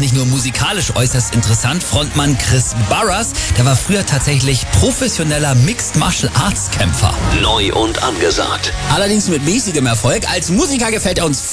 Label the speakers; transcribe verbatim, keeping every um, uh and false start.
Speaker 1: nicht nur musikalisch äußerst interessant. Frontmann Chris Barras, der war früher tatsächlich professioneller Mixed Martial Arts Kämpfer.
Speaker 2: Neu und angesagt.
Speaker 1: Allerdings mit mäßigem Erfolg. Als Musiker gefällt er uns